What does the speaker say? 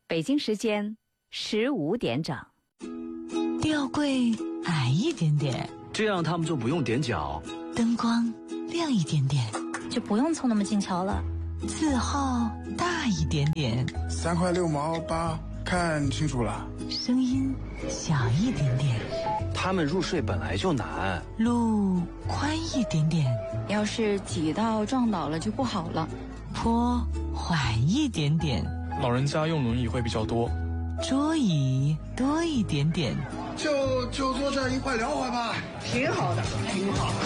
北京时间15点整。 吊柜矮一点点， 这样他们就不用踮脚。 灯光亮一点点， 就不用凑那么近瞧了。 字号大一点点 ，3块6毛8，看清楚了。 声音小一点点， 他们入睡本来就难。 路宽一点点， 要是挤到撞倒了就不好了。 坡缓一点点， 老人家用轮椅会比较多。 桌椅多一点点， 就坐这儿一块聊会吧， 挺好的，挺好的。